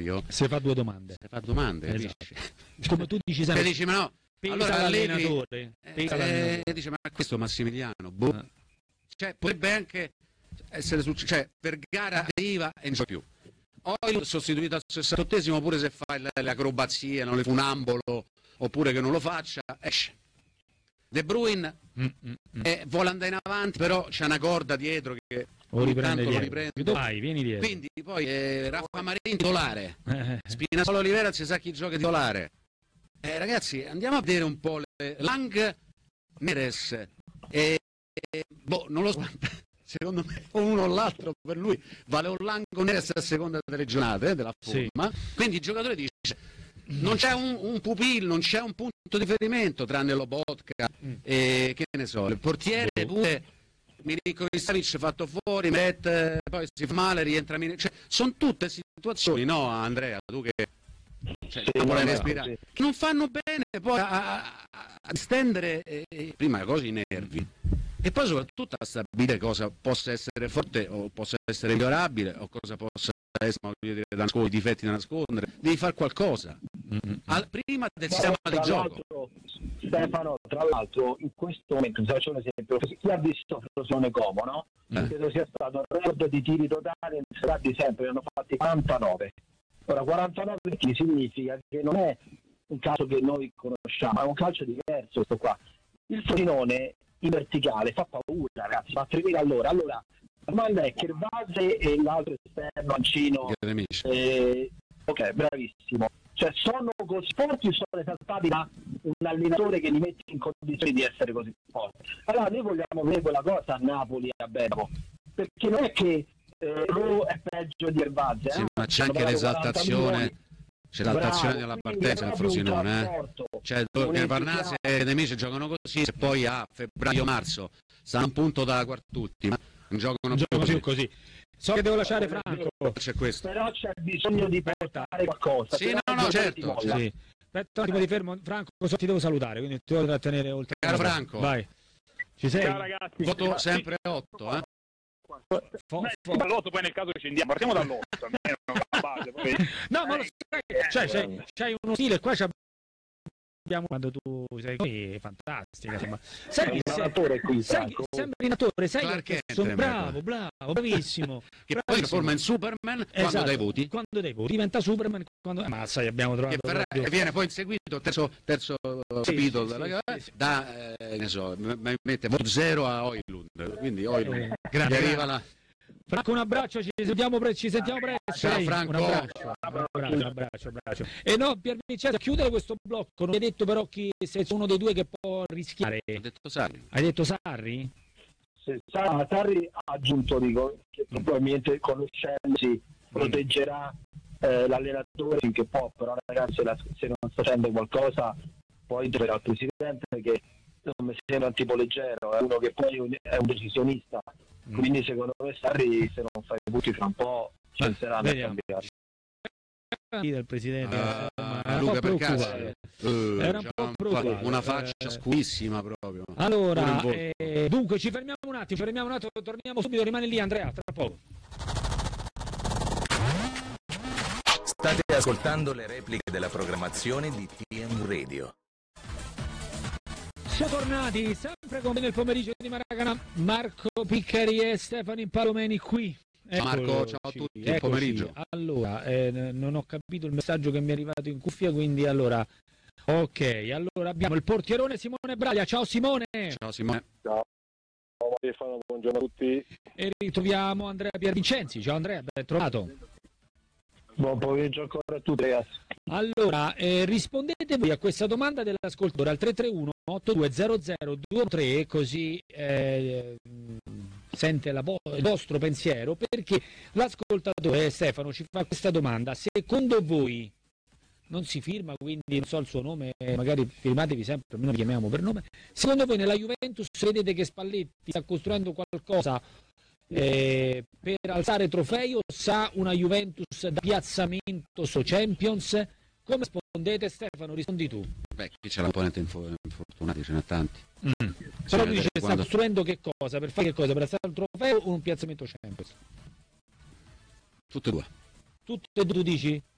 io. Se fa due domande. Esatto. Come tu dici sempre. Dici, ma no, Pesa allora l'allenatore. Dice, ma questo Massimiliano, boh. Cioè, potrebbe anche essere cioè, per gara arriva e non c'è più. Oil sostituito al 68esimo, pure se fa le acrobazie, non le funambolo, oppure che non lo faccia, esce. De Bruyne vuole andare in avanti, però c'è una corda dietro che ogni tanto lo riprende. Vai, vieni dietro. Quindi poi Raffa Marini titolare, Spinazzola Olivera si sa chi gioca titolare. Ragazzi, andiamo a vedere un po' Lang, Neres non lo so, secondo me uno o l'altro per lui vale un Lang o Neres a seconda delle giornate della forma. Sì. Quindi il giocatore dice non c'è un pupillo, non c'è un punto di riferimento tranne Lobotka e che ne so, il portiere pure Milinkovic fatto fuori, poi si fa male, rientra cioè, sono tutte situazioni, no Andrea, tu che vuole respirare, che non fanno bene poi a stendere prima cose i nervi e poi soprattutto a stabilire cosa possa essere forte o possa essere migliorabile o cosa possa essere i difetti da nascondere. Devi fare qualcosa prima del sistema di gioco. Stefano, tra l'altro in questo momento ti faccio un esempio, chi ha visto Frosinone Como, no? Credo sia stato il record di tiri totali di sempre, ne hanno fatti 49. Ora 49 significa che non è un calcio che noi conosciamo, è un calcio diverso questo qua. Il Frosinone in verticale fa paura, ragazzi, fa 3.000 all'ora. Allora la domanda è che Gervase e l'altro esterno Ancino ok, bravissimo, cioè sono così forti, sono esaltati da un allenatore che li mette in condizioni di essere così forti. Allora noi vogliamo vedere quella cosa a Napoli e a Bergamo, perché non è che Ro è peggio di Gervase, sì, ma c'è anche l'esaltazione. C'è l'esaltazione della partenza del Frosinone, cioè Varnase e Nemici giocano così, e poi a febbraio-marzo stanno un punto da quartutti, non giocano più così. So che devo lasciare Franco. C'è questo. Però c'è bisogno di portare qualcosa. Sì, no, certo. Sì. Aspetta un attimo, ti fermo. Franco, ti devo salutare, quindi ti devo trattenere oltre. Caro Franco. Vai. Ci sei? Ciao ragazzi. Voto sempre 8, dall'8 poi nel caso ci andiamo. Partiamo dall'8, almeno la base. Poi... No, ma lo sai, c'hai uno stile, qua abbiamo quando tu sei qui, fantastica, insomma. Sembri un attore, sai che sono bravo, bravissimo. Che poi trasforma in Superman quando dai voti. Quando dai voti, diventa Superman quando abbiamo trovato. Che viene poi inseguito terzo capitolo da ne so, mette voto 0 a Oilund, quindi Oilund arriva là. Franco, un abbraccio, ci sentiamo presto. Ciao Franco. Un abbraccio. E no, Pier Vincenzo, chiudere questo blocco. Non hai detto però chi sei uno dei due che può rischiare. Ho detto Sarri. Hai detto Sarri? Sì, Sarri ha aggiunto, dico, che probabilmente conoscendosi proteggerà l'allenatore finché può, però ragazzi se non sta facendo qualcosa poi troverà il presidente, che non mi sembra un tipo leggero, è uno che poi è un decisionista. Quindi secondo me Sarri, se non fa i punti fra un po' penseranno a cambiare. Del presidente Luca Percassi era un po' preoccupato, una faccia scurissima proprio. Allora dunque ci fermiamo un attimo, torniamo subito, rimane lì Andrea, tra poco. State ascoltando le repliche della programmazione di TM Radio. Siamo tornati sempre come nel pomeriggio di Maracanã, Marco Piccari e Stefano Palomeni qui. Marco, ciao a tutti, buon pomeriggio. Allora, non ho capito il messaggio che mi è arrivato in cuffia, quindi allora abbiamo il portierone Simone Braglia. Ciao Simone. Ciao Simone. Ciao Stefano, buongiorno a tutti. E ritroviamo Andrea Piervincenzi. Ciao Andrea, ben trovato. Buon pomeriggio ancora a tutti ragazzi. Allora, rispondete voi a questa domanda dell'ascoltatore al 331 8200 così sente il vostro pensiero, perché l'ascoltatore Stefano ci fa questa domanda: secondo voi, non si firma, quindi non so il suo nome, magari firmatevi sempre, almeno vi chiamiamo per nome, secondo voi nella Juventus vedete che Spalletti sta costruendo qualcosa per alzare trofei, o sa una Juventus da piazzamento su Champions? Come rispondete? Stefano, rispondi tu. Beh, qui c'è l'opponente infortunati, ce n'è tanti. Però tu dici, sta costruendo che cosa? Per fare che cosa? Per alzare un trofeo o un piazzamento Champions? Tutte e due. Tutte e due tu dici?